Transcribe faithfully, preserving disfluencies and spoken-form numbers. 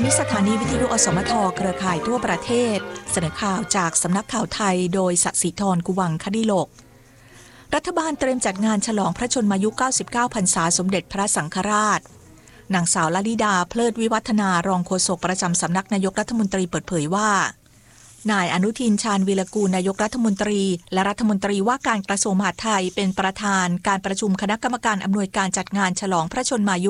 นี้สถานีวิทยุอสมทเครือข่ายทั่วประเทศเสนอข่าวจากสำนักข่าวไทยโดยสศิธรกุวังคดิโลกรัฐบาลเตรียมจัดงานฉลองพระชนมายุเก้าสิบเก้าพรรษาสมเด็จพระสังฆราชนางสาวลลิดาเพลิดวิวัฒนารองโฆษกประจำสำนักนายกรัฐมนตรีเปิดเผยว่านายอนุทินชาญวีรกูลนายกรัฐมนตรีและรัฐมนตรีว่าการกระทรวงมหาดไทยเป็นประธานการประชุมคณะกรรมการอำนวยการจัดงานฉลองพระชนมายุ